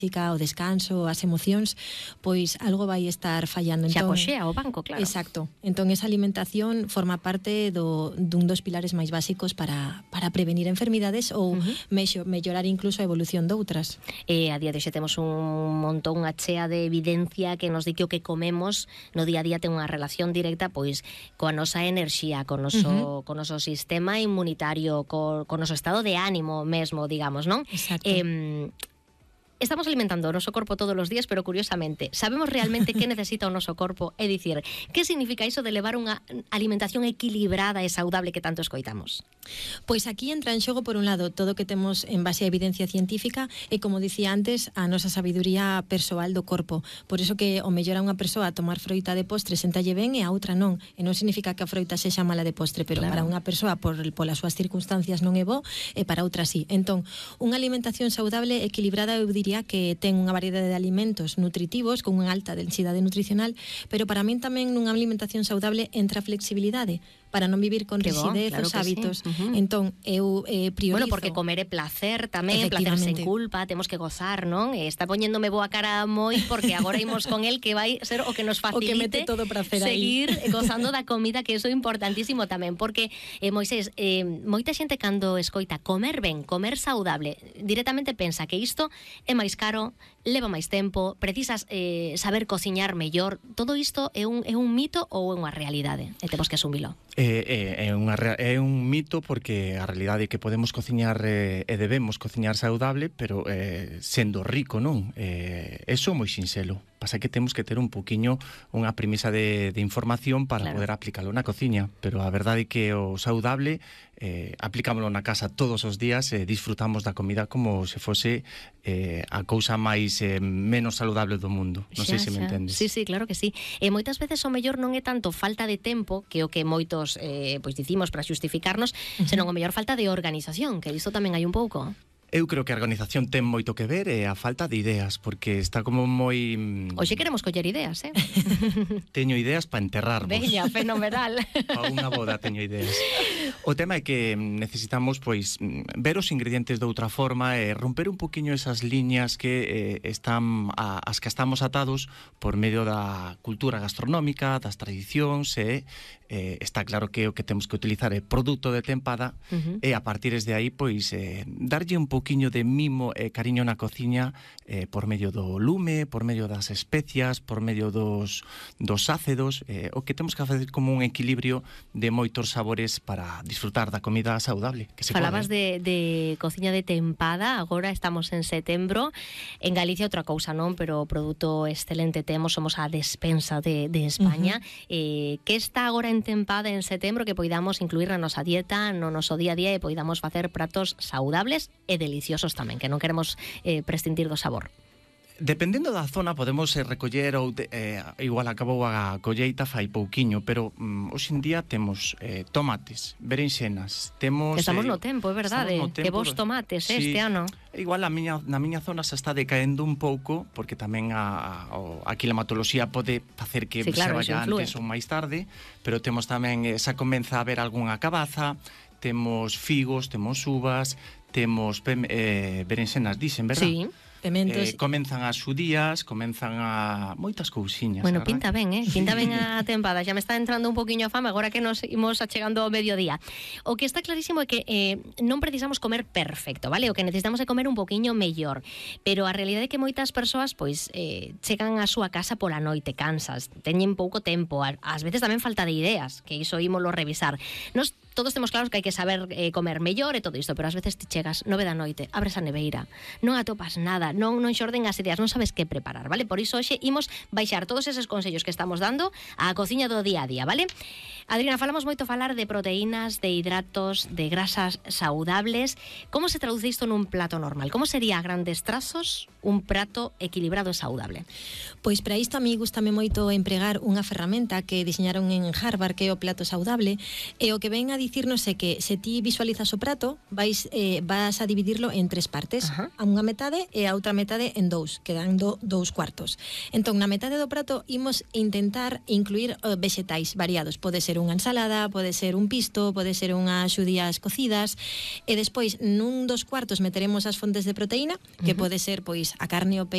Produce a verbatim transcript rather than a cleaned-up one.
o descanso, as emocións, pois algo vai estar fallando. Xa Entón, coxea o banco, claro. Exacto. Entón, esa alimentación forma parte do, dun dos pilares máis básicos para, para prevenir enfermidades ou uh-huh. mexo, mellorar incluso a evolución doutras. E a día de hoxe temos un montón, unha chea de evidencia que nos di que o que comemos no día a día ten unha relación directa pois coa nosa enerxía, co noso, uh-huh. co noso sistema inmunitario, co, co noso estado de ánimo mesmo, digamos, non? Exacto. Eh, Estamos alimentando o noso corpo todos os días, pero curiosamente, sabemos realmente que necesita o noso corpo? É dicir, que significa iso de levar unha alimentación equilibrada e saudable que tanto escoitamos? Pois aquí entra en xogo, por un lado, todo o que temos en base a evidencia científica e, como dicía antes, a nosa sabiduría persoal do corpo. Por iso que o mellor a unha persoa tomar froita de postre sentalle ben e a outra non. E non significa que a froita sexa mala de postre, pero claro, para unha persoa, por polas súas circunstancias, non é bo, e para outra sí. Entón, unha alimentación saudable equilibrada, eu diría que ten unha variedade de alimentos nutritivos con unha alta densidade nutricional, pero para min tamén nunha alimentación saudable entra a flexibilidade para non vivir con que rigidez bon, claro os hábitos. Sí. Uh-huh. Entón, eu eh, priorizo... Bueno, porque comer é placer tamén, placer sen culpa, temos que gozar, non? E está poñéndome boa cara moi porque agora imos con el que vai ser o que nos facilite o que mete todo para hacer seguir ahí. gozando da comida, que iso é importantísimo tamén, porque, eh, Moisés, eh, moita xente cando escoita comer ben, comer saudable, directamente pensa que isto é máis caro, leva máis tempo, precisas eh, saber cociñar mellor. Todo isto é un, é un mito ou é unha realidade? E temos que asumilo. É, é, unha, é un mito porque a realidade é que podemos cociñar eh, e debemos cociñar saudable, pero eh, sendo rico, non? Eh, eso é moi sinxelo. Pasa que temos que ter un poquinho unha premisa de, de información para claro. poder aplicalo na cociña, pero a verdade é que o saudable eh, aplicámoslo na casa todos os días e eh, disfrutamos da comida como se fose eh, a cousa máis eh, menos saludable do mundo. Non sei se me entendes. Sí, sí, claro que sí. E moitas veces o mellor non é tanto falta de tempo, que o que moitos eh, pois dicimos para xustificarnos, uh-huh. senón o mellor falta de organización, que iso tamén hai un pouco. Eu creo que a organización ten moito que ver e a falta de ideas, porque está como moi... Hoxe queremos coller ideas, eh? Teño ideas para enterrarvos. Veña, fenomenal. Para unha boda teño ideas. O tema é que necesitamos, pois, ver os ingredientes de outra forma e romper un poquinho esas liñas que eh, están a, as que estamos atados por medio da cultura gastronómica, das tradicións e eh, está claro que o que temos que utilizar é produto de tempada uh-huh. e a partir de aí, pois, eh, darlle un pouquiño de mimo e cariño na cociña eh, por medio do lume, por medio das especias, por medio dos, dos ácidos, eh, o que temos que facer como un equilibrio de moitos sabores para disfrutar da comida saudable que se Falabas pode. de, de cociña de tempada, agora estamos en setembro, en Galicia outra cousa non, pero o produto excelente temos, somos a despensa de, de España. Uh-huh. eh, que está agora en tempada en setembro que poidamos incluir na nosa dieta, no noso día a día e poidamos facer pratos saudables e deliciosos tamén, que non queremos eh, prescindir do sabor. Dependendo da zona podemos eh, recoller ou de, eh, igual acabou a colleita fai pouquiño, pero mm, hoxe en día temos eh, tomates, berenxenas, temos... Estamos eh, no tempo, é verdade, tempo, que vos tomates sí, este ano. Igual a miña, na miña zona se está decaendo un pouco, porque tamén a, a, a climatoloxía pode facer que sí, se claro, vaya antes ou máis tarde, pero temos tamén, eh, xa comeza a haber algunha cabaza, temos figos, temos uvas, temos eh, berenxenas, dixen, verdad? Sí. Eh, Pementos. comenzan as xudías, comenzan a moitas cousiñas. Bueno, verdad? pinta ben, eh? Pinta ben a tempada. Xa me está entrando un poquinho a fame agora que nos imos achegando ao mediodía. O que está clarísimo é que eh, non precisamos comer perfecto, vale? O que necesitamos é comer un poquinho mellor. Pero a realidade é que moitas persoas pois eh, chegan á súa casa pola noite cansas, teñen pouco tempo, ás veces tamén falta de ideas, que iso ímolo revisar. Nos todos temos claros que hai que saber eh, comer mellor e todo isto, pero ás veces te chegas nove da noite, abres a neveira, non atopas nada, non, non xorden as ideas, non sabes que preparar, vale? Por iso hoxe imos baixar todos eses consellos que estamos dando á cociña do día a día, vale? Adriana, falamos moito falar de proteínas, de hidratos, de grasas saudables. Como se traduce isto nun plato normal? Como sería a grandes trazos un prato equilibrado e saudable? Pois para isto a mí gustame moito empregar unha ferramenta que diseñaron en Harvard, que é o plato saudable, e o que ven a dicirnos é que se ti visualizas o prato, vais, eh, vas a dividirlo en tres partes, uh-huh. a unha metade e a outra metade en dous, quedando dous cuartos. Entón, na metade do prato imos intentar incluir uh, vegetais variados, pode ser unha ensalada, pode ser un pisto, pode ser unhas xudías cocidas, e despois nun dos cuartos meteremos as fontes de proteína, que uh-huh. pode ser pois a carne o peixe